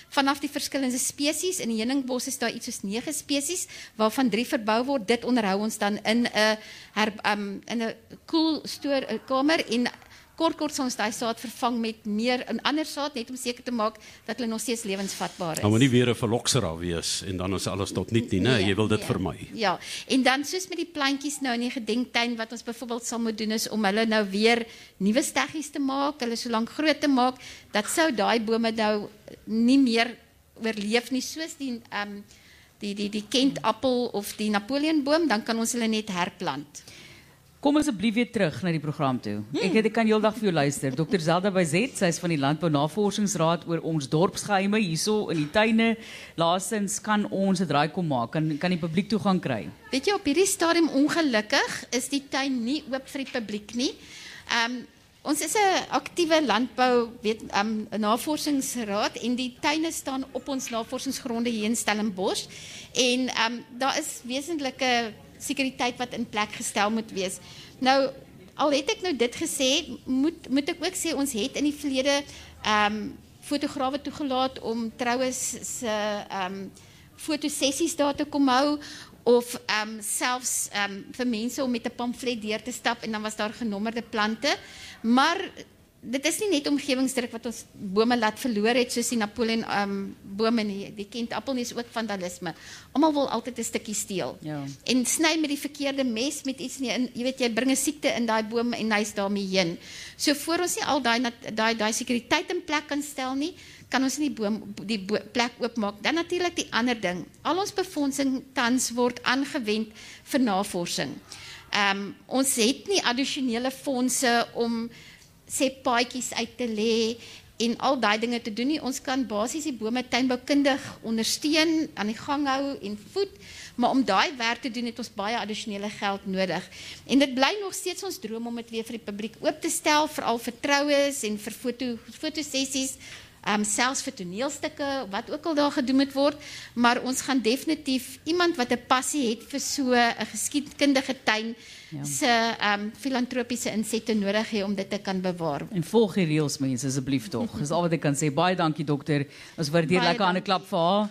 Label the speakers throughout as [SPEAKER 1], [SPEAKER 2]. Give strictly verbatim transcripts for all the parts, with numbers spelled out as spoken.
[SPEAKER 1] vanaf die verskillende spesies. In die heuningbos is daar iets soos nege spesies, waarvan drie verbou word. Dit onderhou ons dan in 'n um, in 'n koel stoorkamer en kort kort sal ons daai saad vervang met meer 'n ander saad, net om seker te maak dat hulle nog steeds lewensvatbaar is.
[SPEAKER 2] Nou maar nie weer 'n verloksera wees en dan is alles tot niet nie, nee, jy wil dit
[SPEAKER 1] nee.
[SPEAKER 2] vermy.
[SPEAKER 1] Ja, en dan soos met die plantjies nou in die gedenktuin, wat ons byvoorbeeld sal moet doen is om hulle nou weer nuwe steggies te maak, hulle so lank groot te maak, dat sou daai bome nou nie meer oorleef nie, soos die um, die die die Kentappel of die Napoleonboom, dan kan ons hulle net herplant.
[SPEAKER 3] Kom asseblief weer terug na die program toe. Hmm. Ek het ek kan heeldag vir jou luister. dokter Zelda Byzet, sy is van die Landbou Navorsingsraad oor ons dorpsgeheime hierso in die tuine. Laastens kan ons 'n draai kom maak, kan kan die publiek toegang kry.
[SPEAKER 1] Weet jy, op hierdie stadium ongelukkig is die tuin nie oop vir die publiek nie. Um, ons is 'n aktiewe landbou weet um, navorsingsraad en die tuine staan op ons navorsingsgronde hier in Stellenbosch en um, daar is wesentlike sekuriteit wat in plek gestel moet wees. Nou, al het ek nou dit gesê, moet, moet ek ook sê, ons het in die verlede um, fotograwe toegelaat om troues se um, fotosessies daar te kom hou, of um, selfs um, vir mense om met 'n pamflet deur te stap en dan was daar genommerde plante, maar dit is nie net omgewingsdruk wat ons bome laat verloor het, soos die Napoleon um, bome en die, die Kentappel nie, is ook vandalisme. Almal wil altyd 'n stukkie steel.
[SPEAKER 3] Ja.
[SPEAKER 1] En sny met die verkeerde mes met iets nie in, jy weet jy bring 'n siekte in daai boom en hy's daarmee heen. So voor ons nie al daai daai daai sekuriteit in plek kan stel nie, kan ons nie die boom die bo plek oopmaak. Dan natuurlik die ander ding. Al ons befondsing tans word aangewend vir navorsing. Um, ons het nie addisionele fondse om sê paadjies uit te lê en al daai dinge te doen nie. Ons kan basies die bome tuinboukundig ondersteun, aan die gang hou en voed, maar om daai werk te doen het ons baie addisionele geld nodig. En dit bly nog steeds ons droom om dit weer vir die publiek oop te stel, veral vir troues en vir foto fotosessies, um, selfs vir toneelstukke, wat ook al daar gedoen moet word, maar ons gaan definitief iemand wat 'n passie het vir so 'n geskiedkundige tuin, ja. se um, filantropiese insette nodig hê om dit te kan bewaar.
[SPEAKER 3] En volg die reëls mense asseblief tog. Dis al wat ek kan sê. Baie dankie dokter. Ons waardeer lekker aan 'n klap vir haar.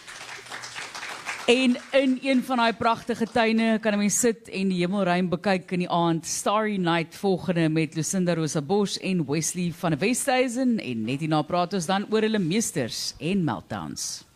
[SPEAKER 3] En in een van daai pragtige tuine kan 'n mens sit en die hemelruim bekyk in die aand. Starry Night volgende met Lucinda Rosa Bosch en Wesley van Westhuizen, en net hierna praat ons dan oor hulle meesters en meltdowns.